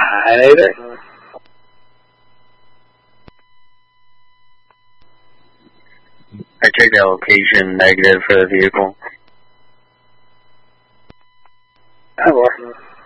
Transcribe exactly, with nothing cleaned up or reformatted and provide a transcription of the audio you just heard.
anything? I checked that location, negative for the vehicle. Oh, well.